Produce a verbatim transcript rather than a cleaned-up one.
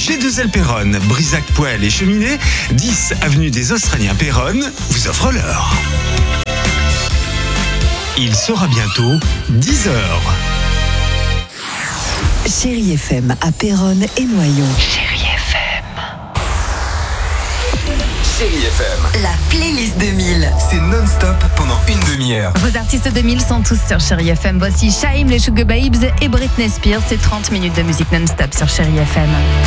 G deux L Péronne, Brisac Poêle et Cheminée, dix avenue des Australiens Péronne, vous offre l'heure. Il sera bientôt dix heures. Chérie F M à Péronne et Noyon. Chérie F M. Chérie F M. La playlist deux mille. C'est non-stop pendant une demi-heure. Vos artistes deux mille sont tous sur Chérie F M. Voici Shaim, les Sugar Babes et Britney Spears. C'est trente minutes de musique non-stop sur Chérie F M.